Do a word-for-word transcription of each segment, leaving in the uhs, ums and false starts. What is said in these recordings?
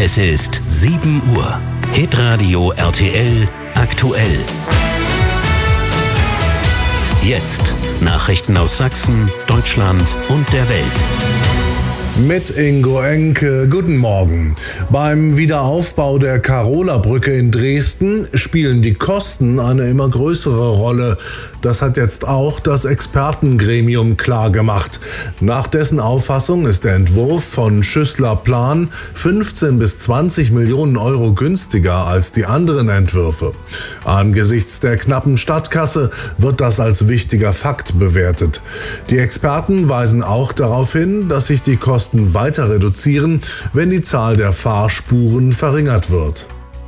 Es ist sieben Uhr. Hitradio R T L aktuell. Jetzt Nachrichten aus Sachsen, Deutschland und der Welt. Mit Ingo Enke, guten Morgen. Beim Wiederaufbau der Karola-Brücke in Dresden spielen die Kosten eine immer größere Rolle. Das hat jetzt auch das Expertengremium klargemacht. Nach dessen Auffassung ist der Entwurf von Schüssler Plan fünfzehn bis zwanzig Millionen Euro günstiger als die anderen Entwürfe. Angesichts der knappen Stadtkasse wird das als wichtiger Fakt bewertet. Die Experten weisen auch darauf hin, dass sich die Kosten weiter reduzieren, wenn die Zahl der Fahrspuren verringert wird.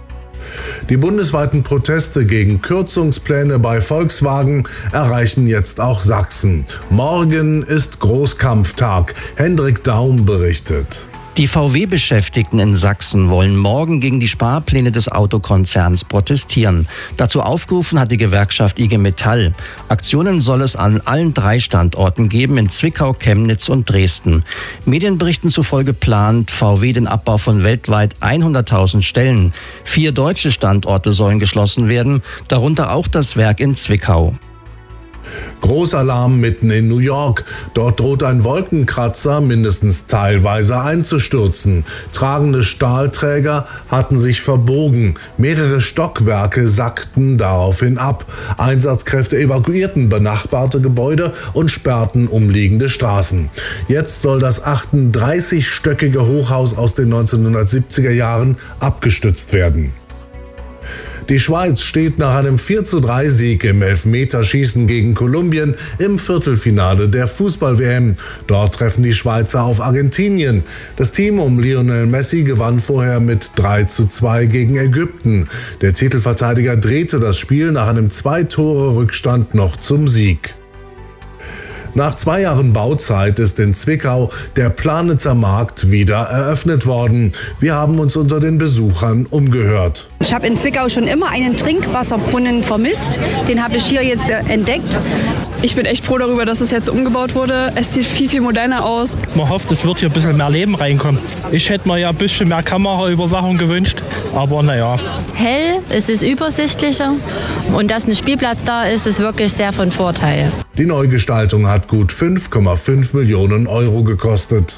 Die bundesweiten Proteste gegen Kürzungspläne bei Volkswagen erreichen jetzt auch Sachsen. Morgen ist Großkampftag. Hendrik Daum berichtet. Die V W-Beschäftigten in Sachsen wollen morgen gegen die Sparpläne des Autokonzerns protestieren. Dazu aufgerufen hat die Gewerkschaft I G Metall. Aktionen soll es an allen drei Standorten geben, in Zwickau, Chemnitz und Dresden. Medienberichten zufolge plant V W den Abbau von weltweit hunderttausend Stellen. Vier deutsche Standorte sollen geschlossen werden, darunter auch das Werk in Zwickau. Großalarm mitten in New York. Dort droht ein Wolkenkratzer mindestens teilweise einzustürzen. Tragende Stahlträger hatten sich verbogen. Mehrere Stockwerke sackten daraufhin ab. Einsatzkräfte evakuierten benachbarte Gebäude und sperrten umliegende Straßen. Jetzt soll das achtunddreißigstöckige Hochhaus aus den neunzehnhundertsiebziger Jahren abgestützt werden. Die Schweiz steht nach einem vier zu drei Sieg im Elfmeterschießen gegen Kolumbien im Viertelfinale der Fußball-W M. Dort treffen die Schweizer auf Argentinien. Das Team um Lionel Messi gewann vorher mit drei zu zwei gegen Ägypten. Der Titelverteidiger drehte das Spiel nach einem Zwei-Tore-Rückstand noch zum Sieg. Nach zwei Jahren Bauzeit ist in Zwickau der Planitzer Markt wieder eröffnet worden. Wir haben uns unter den Besuchern umgehört. Ich habe in Zwickau schon immer einen Trinkwasserbrunnen vermisst. Den habe ich hier jetzt entdeckt. Ich bin echt froh darüber, dass es jetzt umgebaut wurde. Es sieht viel, viel moderner aus. Man hofft, es wird hier ein bisschen mehr Leben reinkommen. Ich hätte mir ja ein bisschen mehr Kameraüberwachung gewünscht, aber naja. Hell, es ist übersichtlicher und dass ein Spielplatz da ist, ist wirklich sehr von Vorteil. Die Neugestaltung hat gut fünf Komma fünf Millionen Euro gekostet.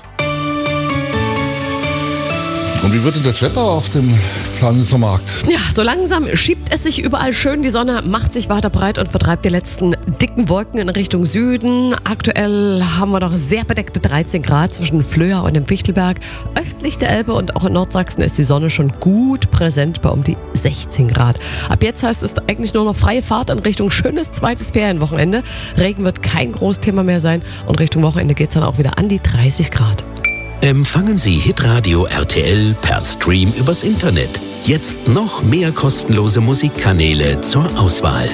Und wie wird denn das Wetter auf dem Planitzer Markt? Ja, so langsam schiebt es sich überall schön. Die Sonne macht sich weiter breit und vertreibt die letzten dicken Wolken in Richtung Süden. Aktuell haben wir noch sehr bedeckte dreizehn Grad zwischen Flöa und dem Fichtelberg. Östlich der Elbe und auch in Nordsachsen ist die Sonne schon gut präsent bei um die sechzehn Grad. Ab jetzt heißt es eigentlich nur noch freie Fahrt in Richtung schönes zweites Ferienwochenende. Regen wird kein Großthema mehr sein und Richtung Wochenende geht es dann auch wieder an die dreißig Grad. Empfangen Sie Hitradio R T L per Stream übers Internet. Jetzt noch mehr kostenlose Musikkanäle zur Auswahl.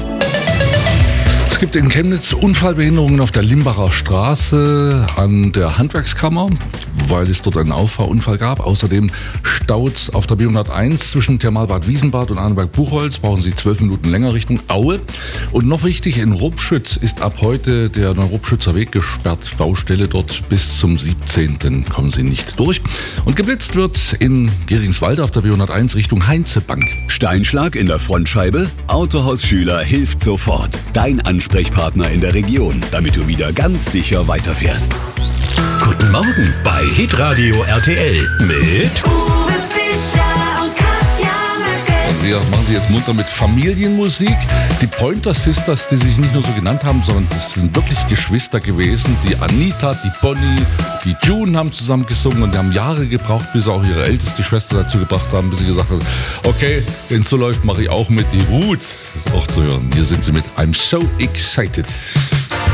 Es gibt in Chemnitz Unfallbehinderungen auf der Limbacher Straße an der Handwerkskammer, weil es dort einen Auffahrunfall gab. Außerdem Staus auf der B hunderteins zwischen Thermalbad Wiesenbad und Arneberg-Buchholz. Brauchen Sie zwölf Minuten länger Richtung Aue. Und noch wichtig, in Rupschütz ist ab heute der Neurupschützer Weg gesperrt. Baustelle dort bis zum siebzehnten kommen Sie nicht durch. Und geblitzt wird in Geringswalde auf der B hunderteins Richtung Heinzebank. Steinschlag in der Frontscheibe? Autohaus Schüler hilft sofort. Dein Ansprechpartner in der Region, damit du wieder ganz sicher weiterfährst. Guten Morgen bei Hitradio R T L mit Uwe Fischer und Katja Möcke. Wir machen Sie jetzt munter mit Familienmusik. Die Pointer Sisters, die sich nicht nur so genannt haben, sondern das sind wirklich Geschwister gewesen. Die Anita, die Bonnie, die June haben zusammen gesungen und die haben Jahre gebraucht, bis sie auch ihre älteste Schwester dazu gebracht haben, bis sie gesagt hat, okay, wenn es so läuft, mache ich auch mit. Die Ruth ist auch zu hören. Hier sind sie mit I'm So Excited.